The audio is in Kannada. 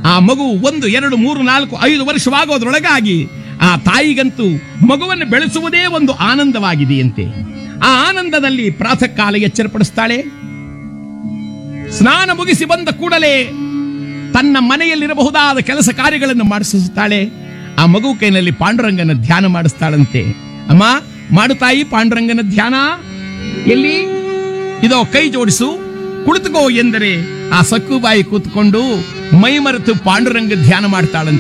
ಆ ಮಗು 1, 2, 3, 4, 5 ವರ್ಷವಾಗೋದ್ರೊಳಗಾಗಿ ಆ ತಾಯಿಗಂತೂ ಮಗುವನ್ನು ಬೆಳೆಸುವುದೇ ಒಂದು ಆನಂದವಾಗಿದೆಯಂತೆ. ಆ ಆನಂದದಲ್ಲಿ ಪ್ರಾತಃ ಕಾಲ ಎಚ್ಚರಪಡಿಸ್ತಾಳೆ. ಸ್ನಾನ ಮುಗಿಸಿ ಬಂದ ಕೂಡಲೇ ತನ್ನ ಮನೆಯಲ್ಲಿರಬಹುದಾದ ಕೆಲಸ ಕಾರ್ಯಗಳನ್ನು ಮಾಡಿಸುತ್ತಾಳೆ. ಆ ಮಗು ಕೈನಲ್ಲಿ ಪಾಂಡುರಂಗನ ಧ್ಯಾನ ಮಾಡಿಸ್ತಾಳಂತೆ. ಅಮ್ಮ, ಮಾಡುತ್ತಾಯಿ ಪಾಂಡುರಂಗನ ಧ್ಯಾನ. ಎಲ್ಲಿ? ಇದೋ ಕೈ ಜೋಡಿಸು, ಕುಳಿತುಕೋ ಎಂದರೆ ಆ ಸಕ್ಕುಬಾಯಿ ಕೂತ್ಕೊಂಡು ಮೈ ಮರೆತು ಪಾಂಡುರಂಗ ಧ್ಯಾನ ಮಾಡ್ತಾಳಂತೆ.